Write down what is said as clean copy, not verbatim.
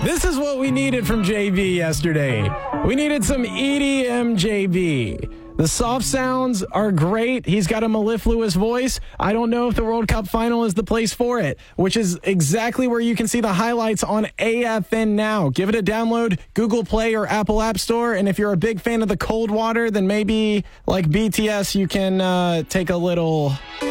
This is what we needed from JB yesterday. We needed some EDM JB. The soft sounds are great. He's got a mellifluous voice. I don't know if the World Cup final is the place for it, which is exactly where you can see the highlights on AFN Now. Give it a download, Google Play or Apple App Store. And if you're a big fan of the cold water, then maybe like BTS, you can take a little